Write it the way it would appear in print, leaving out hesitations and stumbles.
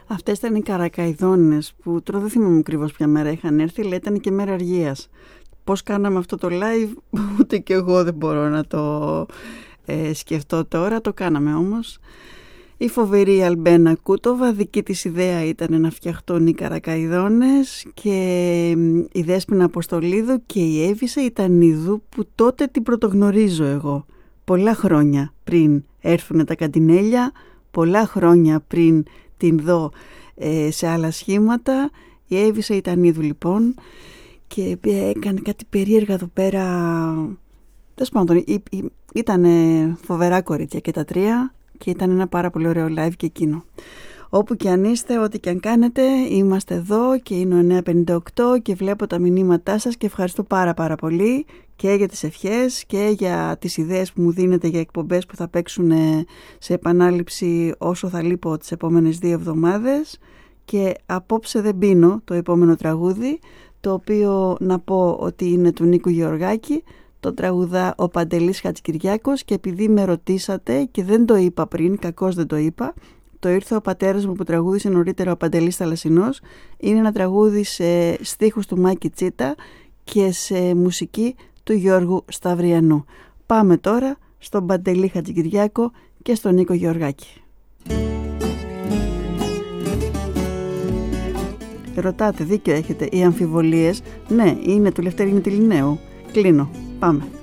Αυτές ήταν οι Καρακαϊδόνες που τώρα δεν θυμάμαι ακριβώς ποια μέρα είχαν έρθει, αλλά ήταν και μέρα αργίας. Πώς κάναμε αυτό το live, ούτε και εγώ δεν μπορώ να το σκεφτώ τώρα, το κάναμε όμως. Η φοβερή Αλμπένα Κούτοβα, δική της ιδέα ήταν να φτιαχτούν οι Καρακαϊδόνες, και η Δέσποινα Αποστολίδου και η Έβισσα Ιτανίδου, που τότε την πρωτογνωρίζω εγώ. Πολλά χρόνια πριν έρθουν τα Καντινέλια, πολλά χρόνια πριν την δω σε άλλα σχήματα. Η Έβισσα Ιτανίδου λοιπόν, και έκανε κάτι περίεργα εδώ πέρα. Ήταν φοβερά κορίτσια και τα τρία, και ήταν ένα πάρα πολύ ωραίο live και εκείνο. Όπου και αν είστε, ό,τι και αν κάνετε, είμαστε εδώ και είναι ο 958 και βλέπω τα μηνύματά σας και ευχαριστώ πάρα πολύ και για τις ευχές και για τις ιδέες που μου δίνετε για εκπομπές που θα παίξουν σε επανάληψη όσο θα λείπω τις επόμενες 2 εβδομάδες. Και απόψε δεν πίνω, το επόμενο τραγούδι, το οποίο να πω ότι είναι του Νίκου Γεωργάκη. Το τραγουδά ο Παντελής Χατζικυριάκος, και επειδή με ρωτήσατε και δεν το είπα πριν, κακώς δεν το είπα, το ήρθε ο πατέρας μου που τραγούδισε νωρίτερα, ο Παντελής Θαλασσινός. Είναι ένα τραγούδι σε στίχους του Μάκη Τσίτα και σε μουσική του Γιώργου Σταυριανού. Πάμε τώρα στον Παντελή Χατζικυριάκο και στον Νίκο Γεωργάκη. Ρωτάτε, δίκιο έχετε, οι αμφιβολίες, ναι, είναι του Λευτέρη Μητυλινέου. Κλείνω. Πάμε.